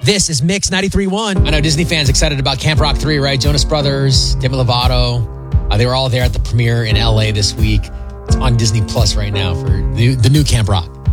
This is Mix 93.1. I know Disney fans excited about Camp Rock 3, right? Jonas Brothers, Demi Lovato. They were all there at the premiere in LA this week. It's on Disney Plus right now for the new Camp Rock.